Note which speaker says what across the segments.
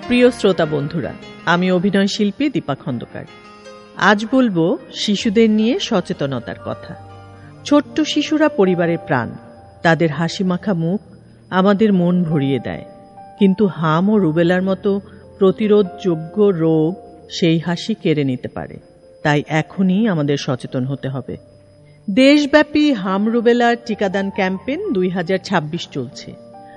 Speaker 1: প্রিয় শ্রোতা বন্ধুরা, আমি অভিনয় শিল্পী দীপা খন্দকার। আজ বলবো শিশুদের নিয়ে সচেতনতার কথা। ছোট্ট শিশুরা পরিবারের প্রাণ। তাদের হাসিমাখা মুখ আমাদের মন ভরিয়ে দেয়, কিন্তু হাম ও রুবেলার মতো প্রতিরোধযোগ্য রোগ সেই হাসি কেড়ে নিতে পারে। তাই এখনই আমাদের সচেতন হতে হবে। দেশব্যাপী হাম রুবেলার টিকাদান ক্যাম্পেইন 2026 চলছে।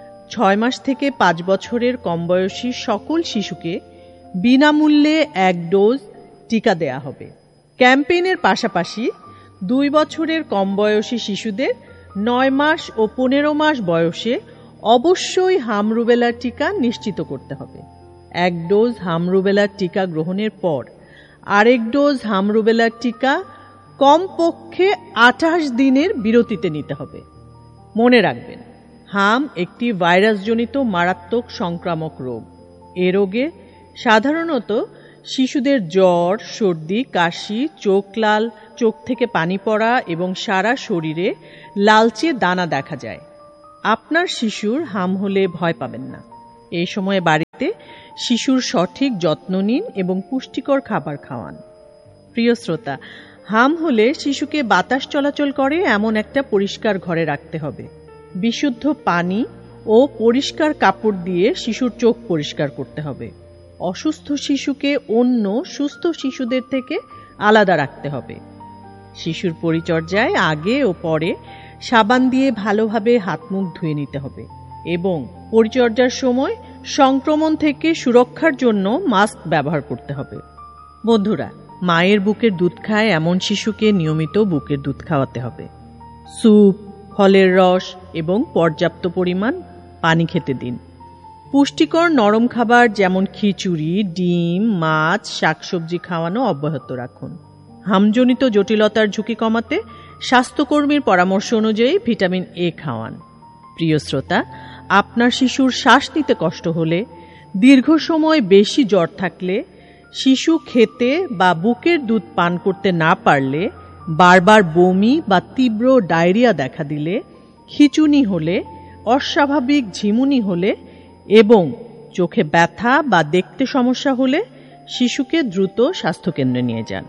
Speaker 1: 6 মাস থেকে 5 বছরের কম বয়সী সকল শিশুকে বিনামূল্যে 1 ডোজ টিকা দেয়া হবে। ক্যাম্পেইনের পাশাপাশি 2 বছরের কম বয়সী শিশুদের 9 মাস ও 15 মাস বয়সে অবশ্যই হাম রুবেলার টিকা নিশ্চিত করতে হবে। 1 ডোজ হাম রুবেলার টিকা গ্রহণের পর আরেক ডোজ হাম রুবেলার টিকা কমপক্ষে 28 দিনের বিরতিতে নিতে হবে। মনে রাখবেন, হাম একটি ভাইরাসজনিত মারাত্মক সংক্রামক রোগ। এ রোগে সাধারণত শিশুদের জ্বর, সর্দি, কাশি, চোখ লাল, চোখ থেকে পানি পড়া এবং সারা শরীরে লালচে দানা দেখা যায়। আপনার শিশুর হাম হলে ভয় পাবেন না। এই সময়ে বাড়িতে শিশুর সঠিক যত্ন নিন এবং পুষ্টিকর খাবার খাওয়ান। প্রিয় শ্রোতা, হাম হলে শিশুকে বাতাস চলাচল করে এমন একটা পরিষ্কার ঘরে রাখতে হবে। বিশুদ্ধ পানি ও পরিষ্কার কাপড় দিয়ে শিশুর চোখ পরিষ্কার করতে হবে। অসুস্থ শিশুকে অন্য সুস্থ শিশুদের থেকে আলাদা রাখতে হবে। শিশুর পরিচর্যায় আগে ও পরে সাবান দিয়ে ভালোভাবে হাত মুখ ধুয়ে নিতে হবে এবং পরিচর্যার সময় সংক্রমণ থেকে সুরক্ষার জন্য মাস্ক ব্যবহার করতে হবে। বন্ধুরা, মায়ের বুকের দুধ খায় এমন শিশুকে নিয়মিত বুকের দুধ খাওয়াতে হবে। স্যুপ, ফলের রস এবং পর্যাপ্ত পরিমাণ পানি খেতে দিন। পুষ্টিকর নরম খাবার যেমন খিচুড়ি, ডিম, মাছ, শাকসবজি খাওয়ানো অব্যাহত রাখুন। হামজনিত জটিলতার ঝুঁকি কমাতে স্বাস্থ্যকর্মীর পরামর্শ অনুযায়ী ভিটামিন এ খাওয়ান। প্রিয় শ্রোতা, আপনার শিশুর শ্বাস নিতে কষ্ট হলে, দীর্ঘ সময় বেশি জ্বর থাকলে, শিশু খেতে বা বুকের দুধ পান করতে না পারলে, বারবার বমি বা তীব্র ডায়রিয়া দেখা দিলে, খিঁচুনি হলে, অস্বাভাবিক ঝিমুনি হলে এবং চোখে ব্যথা বা দেখতে সমস্যা হলে শিশুকে দ্রুত স্বাস্থ্যকেন্দ্রে নিয়ে যান।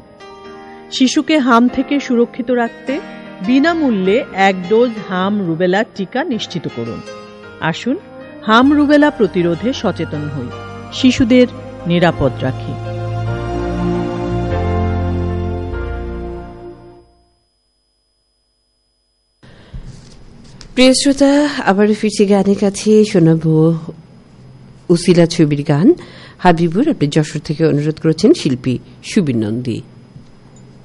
Speaker 1: শিশুকে হাম থেকে সুরক্ষিত রাখতে বিনামূল্যে 1 ডোজ হাম রুবেলা টিকা নিশ্চিত করুন। আসুন হাম রুবেলা প্রতিরোধে সচেতন হই, শিশুদের নিরাপদ রাখি।
Speaker 2: প্রিয় শ্রোতা, আবার ফিরছি গানের কাছে। শোনাব উসিলা ছবির গান। হাবিবুর আপনি যশোর থেকে অনুরোধ করেছেন শিল্পী সুবীর নন্দী।